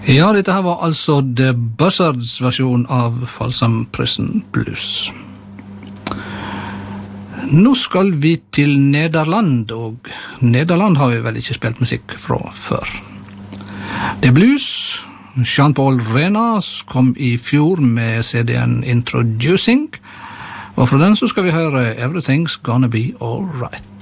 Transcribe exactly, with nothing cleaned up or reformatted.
Ja, dette her var altså The Buzzards versjon av Folsom Prison Blues. Nå skal vi til Nederland, og Nederland har vi vel ikke spilt musikk fra før. Det er blues. Jean-Paul Renas kom i fjor med C D-en Introducing, og fra den så skal vi høre Everything's Gonna Be All Right.